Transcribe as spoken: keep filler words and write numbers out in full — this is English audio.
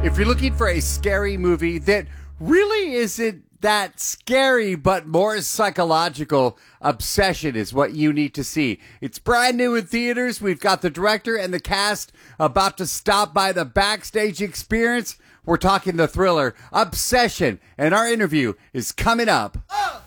If you're looking for a scary movie that really isn't that scary, but more psychological, Obsession is what you need to see. It's brand new in theaters. We've got the director and the cast about to stop by the backstage experience. We're talking the thriller Obsession, and our interview is coming up. Oh!